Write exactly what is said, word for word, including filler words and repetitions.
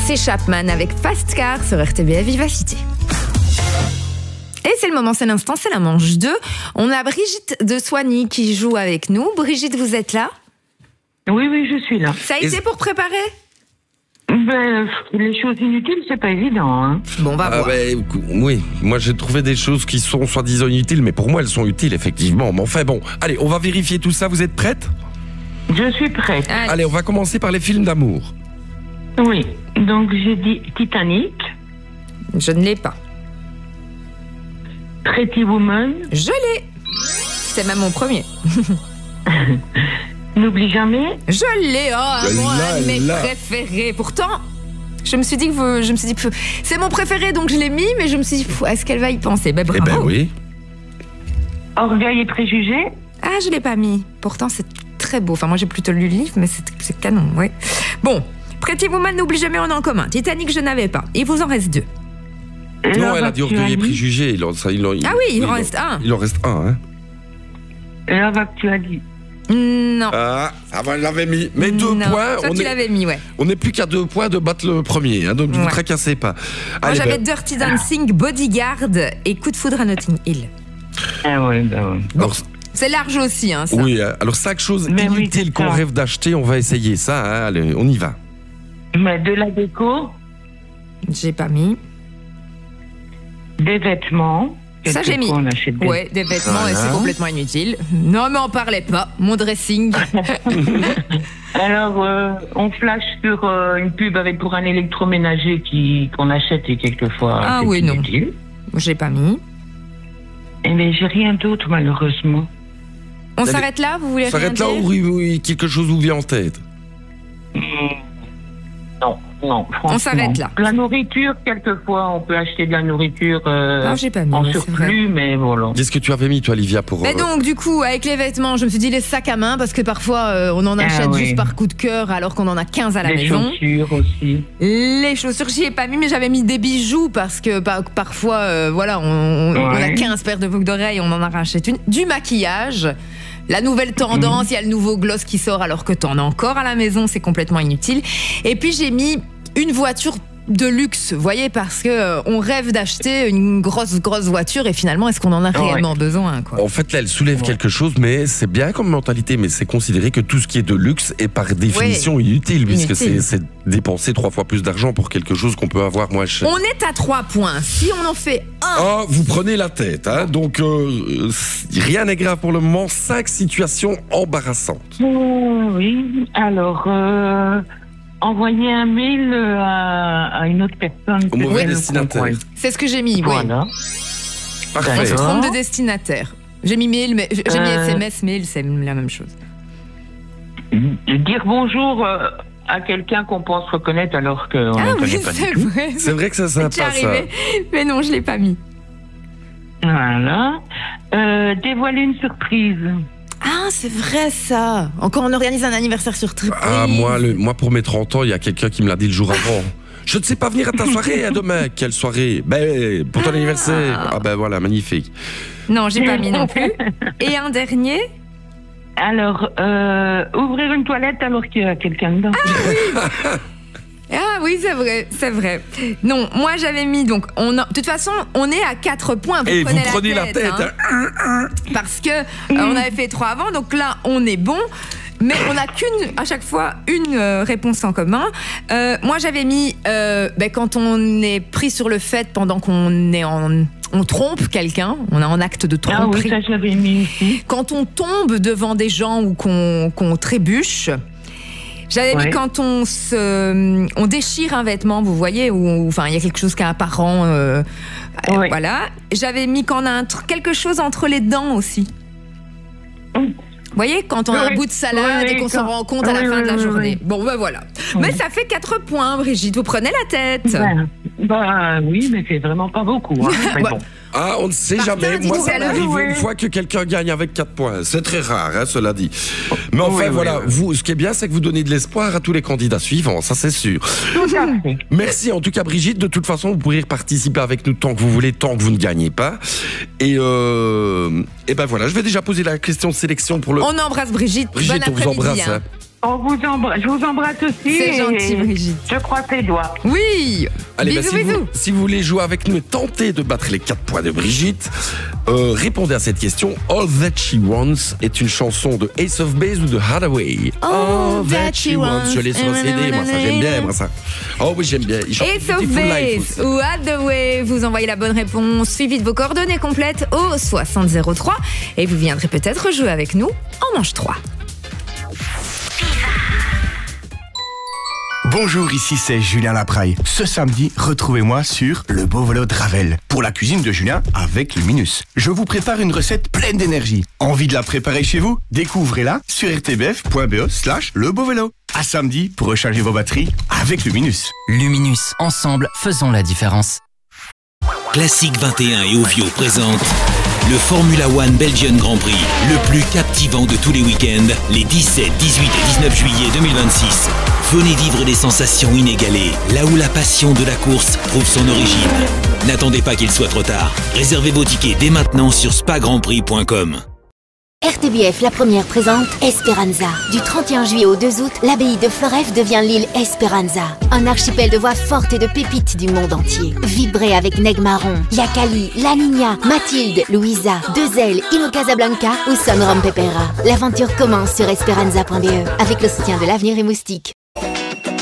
C'est Chapman avec Fast Car sur R T B F Vivacité. Et c'est le moment, c'est l'instant, c'est la manche deux. On a Brigitte de Soigny qui joue avec nous. Brigitte, vous êtes là? Oui, oui, je suis là. Ça a été pour préparer? Ben, les choses inutiles, c'est pas évident. Hein. Bon, on va Ah voir. ben, oui, moi j'ai trouvé des choses qui sont soi-disant inutiles, mais pour moi elles sont utiles, effectivement. Mais enfin bon, allez, on va vérifier tout ça. Vous êtes prête? Je suis prête. Allez. Allez, on va commencer par les films d'amour. Oui, donc j'ai dit Titanic, Je ne l'ai pas. Pretty Woman, Je l'ai. C'est même mon premier. N'oublie jamais, Je l'ai. Oh, Ben moi, là, un de mes là. préférés. Pourtant, je me suis dit que vous- je me suis dit, pff, c'est mon préféré, donc je l'ai mis, mais je me suis dit, pff, est-ce qu'elle va y penser? Ben Eh bravo. ben oui. Orgueil et préjugés, Ah, je l'ai pas mis. Pourtant, c'est très beau. Enfin, moi, j'ai plutôt lu le livre, mais c'est c'est canon, oui. Bon, Pretty Woman, n'oublie jamais, on est en commun. Titanic, je n'avais pas. Il vous en reste deux. Non, Love elle a dit orgueil et Actually, préjugés. Il en, ça, il en- Ah oui, il en en- reste un. Il en reste un, hein. Love Actually. Non. Ah, ça va, je l'avais mis. Mais deux Non. points, Toi, on tu est- l'avais mis, ouais. on n'est plus qu'à deux points de battre le premier, hein, donc ne vous Ouais. tracassez pas. Moi, Allez, j'avais ben, Dirty Dancing, Bodyguard et Coup de foudre à Notting Hill. Ah ouais, ben ouais. alors, C'est large aussi, hein, ça. oui, hein, alors cinq choses Mais oui, inutiles c'est qu'on ça. rêve d'acheter, on va essayer ça. Hein, allez, on y va. Mais de la déco, J'ai pas mis. des vêtements. Ça, j'ai mis. Quelquefois, on achète des- Ouais, des vêtements, et Voilà. c'est complètement inutile. Non, mais on parlait pas. Mon dressing. Alors, euh, on flash sur euh, une pub avec pour un électroménager qui qu'on achète et quelquefois. Ah c'est oui, non. inutile. J'ai pas mis. Eh bien, j'ai rien d'autre, malheureusement. On Allez, s'arrête là? Vous voulez Ça rien arrête là dire? ou oui, oui, quelque chose vous vient en tête? Non, non, franchement. On s'arrête là. La nourriture, quelquefois, on peut acheter de la nourriture euh, Ah, j'ai pas mis, en ouais, c'est vrai. surplus, mais voilà. Qu'est-ce que tu avais mis, toi, Olivia, pour... Mais euh, donc, du coup, avec les vêtements, je me suis dit les sacs à main, parce que parfois, euh, on en Ah achète oui. juste par coup de cœur, alors qu'on en a quinze à la Les maison. chaussures aussi. Les chaussures, j'y ai pas mis, mais j'avais mis des bijoux, parce que bah, parfois, euh, voilà, on, on- on a Ouais. quinze paires de boucles d'oreilles, on en a rachète une. Du maquillage. La nouvelle tendance, il y a le nouveau gloss qui sort alors que t'en as encore à la maison, c'est complètement inutile. Et puis j'ai mis une voiture de luxe, vous voyez, parce que euh, on rêve d'acheter une grosse, grosse voiture et finalement, est-ce qu'on en a Ouais. réellement besoin, quoi? En fait, là, elle soulève Ouais. quelque chose, mais c'est bien comme mentalité, mais c'est considéré que tout ce qui est de luxe est par définition inutile, puisque c'est, Inutile. c'est dépenser trois fois plus d'argent pour quelque chose qu'on peut avoir moins cher. On est à trois points. Si on en fait un, Ah, vous prenez la tête, hein, donc euh, euh, rien n'est grave pour le moment. Cinq situations embarrassantes. Euh, oui, alors, euh, envoyer un mail euh, à, à une autre personne. Au que mauvais elle ne destinataire. comprend. c'est ce que j'ai mis, oui. Voilà. On Parfait. se D'accord. trompe de destinataire. J'ai mis mail, mais j'ai mis Euh. S M S, mail, c'est la même chose. Dire bonjour euh, à quelqu'un qu'on pense reconnaître alors qu'on Ah ne oui, connaît pas c'est du tout. vrai. C'est vrai que c'est C'est sympa, déjà ça. arrivé. Mais non, je l'ai pas mis. Voilà. Euh, dévoiler une surprise. Ah, c'est vrai ça. Encore, on organise un anniversaire surprise. Ah, moi, le, moi, pour mes trente ans, il y a quelqu'un qui me l'a dit le jour avant. Je ne sais pas venir à ta soirée, hein, demain. Quelle soirée? Ben, pour ton Ah. anniversaire. Ah ben voilà, magnifique. Non, j'ai pas mis non plus. Et un dernier. Alors, euh, ouvrir une toilette alors qu'il y a quelqu'un dedans. Ah oui, c'est vrai, c'est vrai. Non, moi j'avais mis donc on a, de toute façon, on est à quatre points. Vous Et prenez vous prenez la tête. hein, hein. parce que euh, on avait fait trois avant, donc là on est bon. Mais on n'a qu'une, à chaque fois, une euh, réponse en commun. Euh, moi, j'avais mis, euh, ben, quand on est pris sur le fait pendant qu'on est en, on trompe quelqu'un, on est en acte de Ah oui, tromperie. ça j'avais mis ici. Quand on tombe devant des gens ou qu'on qu'on trébuche. J'avais Ouais. mis quand on se, on déchire un vêtement, vous voyez, ou enfin il y a quelque chose qui est apparent, euh, euh, Ouais. voilà. J'avais mis quand on a un tr- quelque chose entre les dents aussi. Mm. Vous voyez, quand on a un Oui. bout de salade Oui, et qu'on oui, s'en quand- rend compte à la oui, fin de la oui, oui, journée. oui. Bon, ben voilà. Oui. Mais ça fait quatre points, Brigitte. Vous prenez la tête. Ben, bah oui, mais c'est vraiment pas beaucoup. Hein. Mais Ouais. bon. Ah, on ne sait Martin, jamais. Moi, dis-nous ça à m'est l'heure. arrivé Oui. une fois que quelqu'un gagne avec quatre points. C'est très rare, hein, cela dit. Mais enfin, Oui, oui, voilà. oui. Vous, ce qui est bien, c'est que vous donnez de l'espoir à tous les candidats suivants. Ça, c'est sûr. Tout à fait. Merci en tout cas, Brigitte. De toute façon, vous pourrez participer avec nous tant que vous voulez, tant que vous ne gagnez pas. Et, euh, et ben voilà, je vais déjà poser la question de sélection pour le. On embrasse Brigitte. Brigitte, bon on vous après-midi. embrasse. hein. hein. On vous embrasse, je vous embrasse aussi. C'est et gentil, Brigitte. Je croise les doigts. Oui. Allez, bah, bisous, si, bisous. vous, si vous voulez jouer avec nous et tenter de battre les quatre points de Brigitte, euh, répondez à cette question. All That She Wants est une chanson de Ace of Base ou de Hathaway. All That She Wants. Je l'ai sur un C D, moi ça j'aime bien, moi ça. Oh oui, j'aime bien. Il chante Ace of Beautiful Life Base aussi. ou Hathaway, vous envoyez la bonne réponse, suivi de vos coordonnées complètes au soixante zéro trois et vous viendrez peut-être jouer avec nous en manche trois. Bonjour, ici c'est Julien Lapraille. Ce samedi, retrouvez-moi sur Le Beau Vélo de Ravel pour la cuisine de Julien avec Luminus. Je vous prépare une recette pleine d'énergie. Envie de la préparer chez vous? Découvrez-la sur r t b f point b e slash le beau vélo. À samedi pour recharger vos batteries avec Luminus. Luminus, ensemble, faisons la différence. Classique vingt et un et Ovio présente le Formula One Belgian Grand Prix, le plus captivant de tous les week-ends, les dix-sept, dix-huit et dix-neuf juillet deux mille vingt-six. Venez vivre des sensations inégalées, là où la passion de la course trouve son origine. N'attendez pas qu'il soit trop tard. Réservez vos tickets dès maintenant sur spa grand prix point com. R T B F La Première présente Esperanza. Du trente et un juillet au deux août, l'abbaye de Floreffe devient l'île Esperanza. Un archipel de voix fortes et de pépites du monde entier. Vibrez avec Neg Marron, Yakali, La Niña, Mathilde, Louisa, Deux Ailes, Ino Casablanca ou Son Rom Pepera. L'aventure commence sur esperanza point b e avec le soutien de l'Avenir et Moustique.